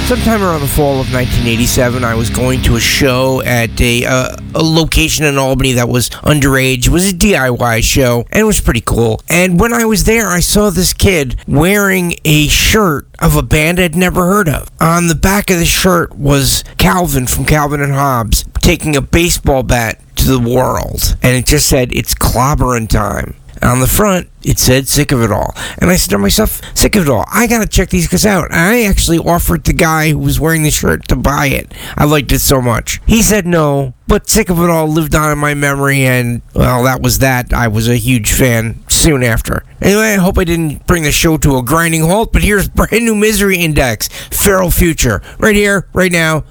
Sometime around the fall of 1987, I was going to a show at a location in Albany that was underage. It was a DIY show, and it was pretty cool. And when I was there, I saw this kid wearing a shirt of a band I'd never heard of. On the back of the shirt was Calvin from Calvin and Hobbes taking a baseball bat to the world, and it just said, "It's clobbering time." On the front, it said "Sick of It All." And I said to myself, sick of it all. I gotta check these guys out. And I actually offered the guy who was wearing the shirt to buy it. I liked it so much. He said no, but Sick of It All lived on in my memory, and, well, that was that. I was a huge fan soon after. Anyway, I hope I didn't bring the show to a grinding halt, but here's brand new Misery Index, Feral Future, right here, right now.